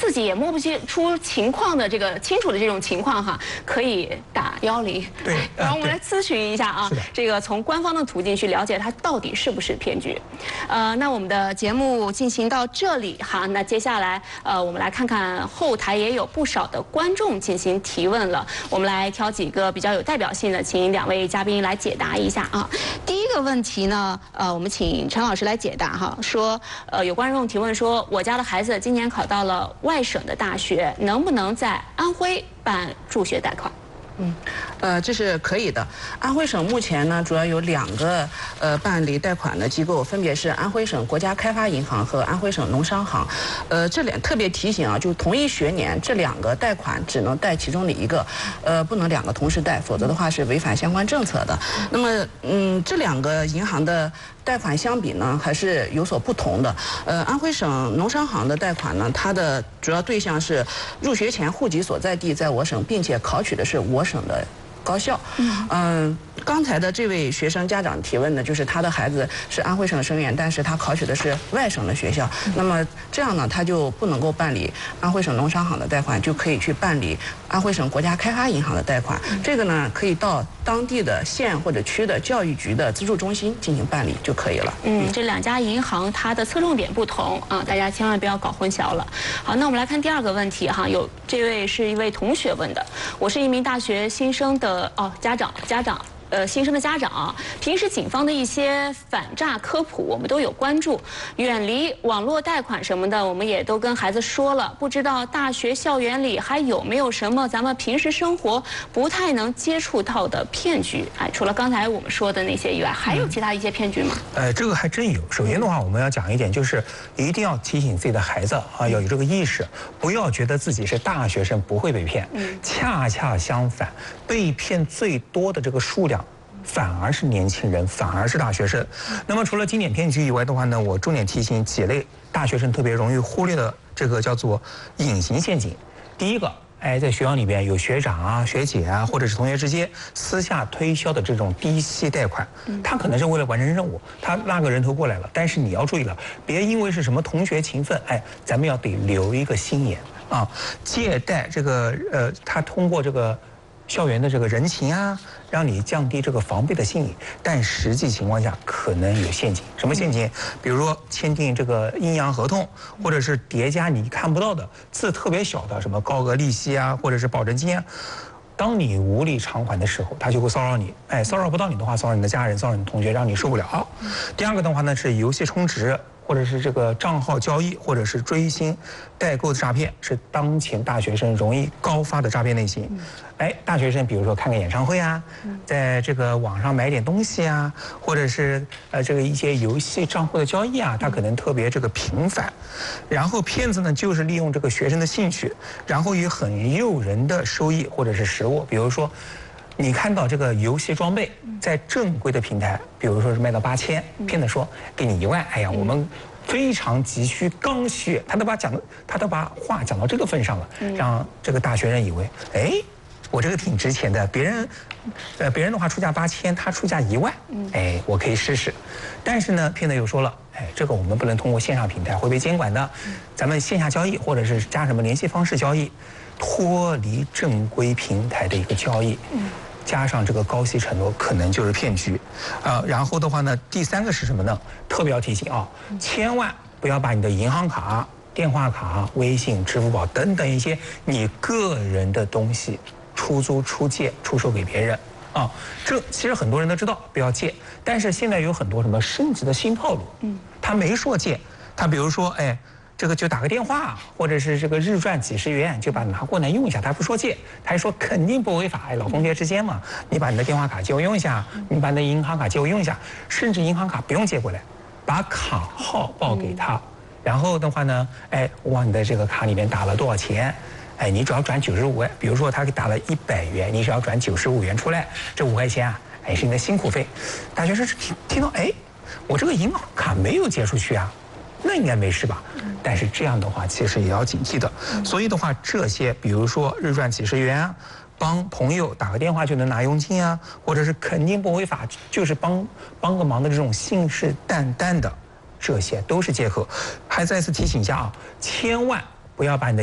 自己也摸不出情况的清楚的这种情况哈，可以打110。 对， 然后我们来咨询一下啊，这个从官方的途径去了解它到底是不是骗局。那我们的节目进行到这里哈，那接下来我们来看看后台也有不少的观众进行提问了，我们来挑几个比较有代表性的，请2位嘉宾来解答一下啊。第一个问题呢，我们请陈老师来解答哈，说有观众提问说，我家的孩子今年考到了外省的大学，能不能在安徽办助学贷款？ 这是可以的。安徽省目前呢，主要有2个办理贷款的机构，分别是安徽省国家开发银行和安徽省农商行。特别提醒啊，就是同一学年这2个贷款只能贷其中的一个，不能2个同时贷，否则的话是违反相关政策的。那么，这2个银行的贷款相比呢，还是有所不同的。安徽省农商行的贷款呢，它的主要对象是入学前户籍所在地在我省，并且考取的是我省的高校。刚才的这位学生家长提问的就是他的孩子是安徽省生源，但是他考取的是外省的学校，那么这样呢，他就不能够办理安徽省农商行的贷款，就可以去办理安徽省国家开发银行的贷款。这个呢，可以到当地的县或者区的教育局的资助中心进行办理就可以了。 这2家银行它的侧重点不同啊，大家千万不要搞混淆了。好，那我们来看第2个问题哈，这位是一位同学问的，我是一名大学新生的家长。新生的家长，平时警方的一些反诈科普我们都有关注，远离网络贷款什么的，我们也都跟孩子说了。不知道大学校园里还有没有什么咱们平时生活不太能接触到的骗局？除了刚才我们说的那些以外，还有其他一些骗局吗？ 这个还真有。首先的话，我们要讲一点，就是一定要提醒自己的孩子啊，要有这个意识，不要觉得自己是大学生不会被骗。恰恰相反，被骗最多的这个数量反而是年轻人，反而是大学生。那么除了经典骗局以外的话呢，我重点提醒几类大学生特别容易忽略的这个叫做隐形陷阱。第一个，在学校里边有学长啊、学姐啊，或者是同学之间私下推销的这种低息贷款，他可能是为了完成任务，他拉个人头过来了，但是你要注意了，别因为是什么同学情分，咱们要得留一个心眼啊。借贷这个他通过这个校园的这个人情啊，让你降低这个防备的心理，但实际情况下可能有陷阱。什么陷阱？比如说签订这个阴阳合同，或者是叠加你看不到的字特别小的什么高额利息啊，或者是保证金啊。当你无力偿还的时候，他就会骚扰你。骚扰不到你的话，骚扰你的家人，骚扰你的同学，让你受不了。第2个的话呢，是游戏充值，或者是这个账号交易，或者是追星、代购的诈骗，是当前大学生容易高发的诈骗类型。大学生比如说看个演唱会啊，在这个网上买点东西啊，或者是这个一些游戏账户的交易啊，他可能特别这个频繁。然后骗子呢，就是利用这个学生的兴趣，然后以很诱人的收益或者是实物，比如说你看到这个游戏装备在正规的平台，比如说是卖到8000，骗子说给你1万，我们非常急需刚需，他都把话讲到这个份上了，让这个大学生以为，我这个挺值钱的，别人的话出价8000，他出价1万，我可以试试。但是呢，骗子又说了，这个我们不能通过线上平台，会被监管的，咱们线下交易或者是加什么联系方式交易，脱离正规平台的一个交易。加上这个高息承诺，可能就是骗局，然后的话呢，第3个是什么呢？特别要提醒啊，千万不要把你的银行卡、电话卡、微信、支付宝等等一些你个人的东西出租、出借、出售给别人啊。这其实很多人都知道不要借，但是现在有很多什么升级的新套路，他没说借，他比如说这个就打个电话，或者是这个日赚几十元就把拿过来用一下，他不说借，他还说肯定不违法。老同学之间嘛，你把你的电话卡借我用一下，你把你的银行卡借我用一下，甚至银行卡不用借过来，把卡号报给他，然后的话呢，我往你的这个卡里面打了多少钱，你只要转95元，比如说他给打了100元，你只要转95元出来，这5块钱啊，是你的辛苦费。大学生听到我这个银行卡没有借出去啊。那应该没事吧？但是这样的话，其实也要警惕的。所以的话，这些比如说日赚几十元啊，帮朋友打个电话就能拿佣金啊，或者是肯定不违法，就是帮个忙的这种信誓旦旦的，这些都是借口。还再次提醒一下啊，千万不要把你的